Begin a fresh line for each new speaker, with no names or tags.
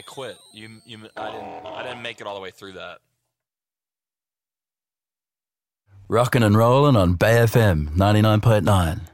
quit. I didn't make it all the way through that.
Rockin' and rollin' on Bay FM 99.9.